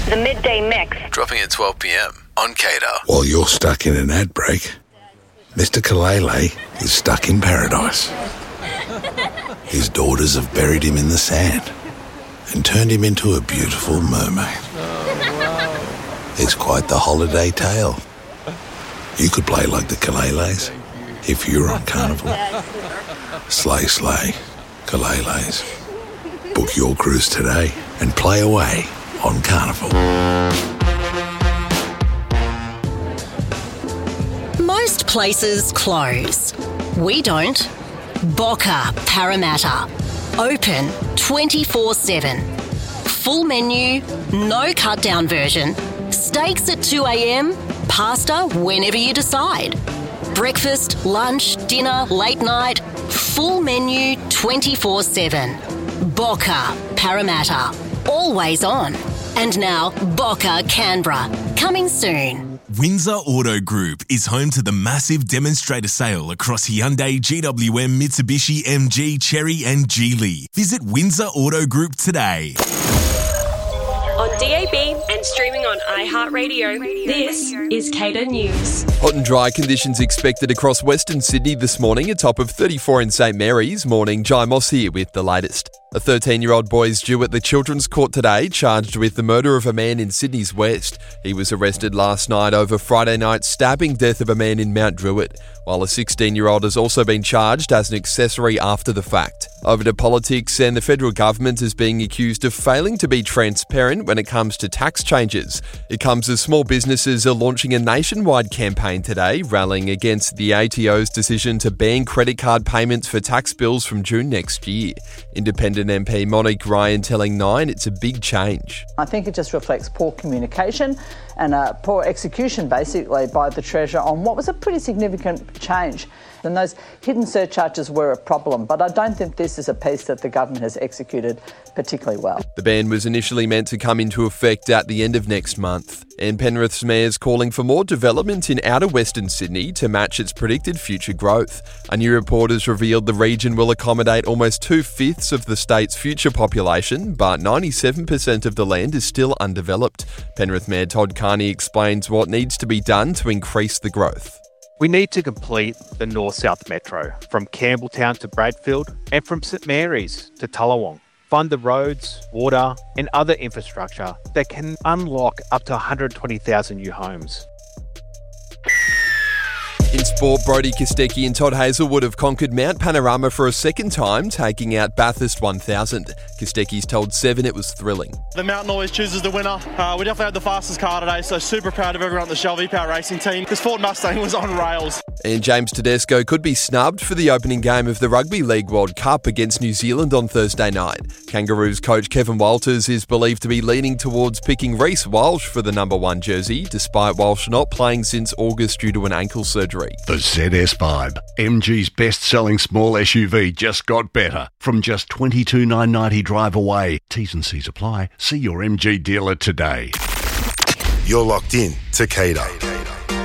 The Midday Mix. Dropping at 12 p.m. on Cater. While you're stuck in an ad break, Mr. Kalele is stuck in paradise. His daughters have buried him in the sand and turned him into a beautiful mermaid. It's quite the holiday tale. You could play like the Kaleles if you're on Carnival. Slay, slay, Kaleles. Book your cruise today and play away on Carnival. Most places close. We don't. Boca Parramatta. Open 24/7. Full menu, no cut-down version. Steaks at 2 a.m, pasta whenever you decide. Breakfast, lunch, dinner, late night. Full menu 24/7. Boca Parramatta. Always on. And now Boca Canberra. Coming soon. Windsor Auto Group is home to the massive demonstrator sale across Hyundai, GWM, Mitsubishi, MG, Chery and Geely. Visit Windsor Auto Group today. On DAB and streaming on iHeartRadio, this is Cater News. Hot and dry conditions expected across Western Sydney this morning, a top of 34 in St Mary's. Morning, Jai Moss here with the latest. A 13-year-old boy is due at the Children's Court today, charged with the murder of a man in Sydney's West. He was arrested last night over Friday night's stabbing death of a man in Mount Druitt, while a 16-year-old has also been charged as an accessory after the fact. Over to politics, and the federal government is being accused of failing to be transparent when it comes to tax changes. It comes as small businesses are launching a nationwide campaign today, rallying against the ATO's decision to ban credit card payments for tax bills from June next year. Independent MP Monique Ryan telling Nine it's a big change. I think it just reflects poor communication and poor execution, basically, by the Treasurer on what was a pretty significant change. And those hidden surcharges were a problem, but I don't think this is a piece that the government has executed particularly well. The ban was initially meant to come into effect at the end of next month. And Penrith's mayor's calling for more development in outer Western Sydney to match its predicted future growth. A new report has revealed the region will accommodate almost 2/5 of the state's future population, but 97% of the land is still undeveloped. Penrith Mayor Todd Carney explains what needs to be done to increase the growth. We need to complete the North-South Metro from Campbelltown to Bradfield and from St Mary's to Tullawong. Fund the roads, water and other infrastructure that can unlock up to 120,000 new homes. In sport, Brodie Kostecki and Todd Hazelwood have conquered Mount Panorama for a second time, taking out Bathurst 1000. Kostecki's told Seven it was thrilling. The mountain always chooses the winner. We definitely had the fastest car today, so super proud of everyone at the Shell V-Power Racing team. This Ford Mustang was on rails. And James Tedesco could be snubbed for the opening game of the Rugby League World Cup against New Zealand on Thursday night. Kangaroos coach Kevin Walters is believed to be leaning towards picking Reece Walsh for the number 1 jersey, despite Walsh not playing since August due to an ankle surgery. The ZS Vibe, MG's best-selling small SUV, just got better. From just $22,990 drive away. T's and C's apply. See your MG dealer today. You're locked in to Cater.